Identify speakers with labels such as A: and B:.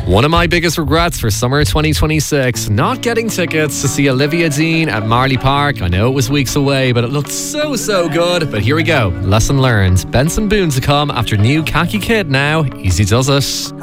A: One of my biggest regrets for summer 2026, not getting tickets to see Olivia Dean at Marley Park. I know it was weeks away, but it looked so good. But here we go. Lesson learned. Benson Boone to come after new Khaki Kid now. Easy does it.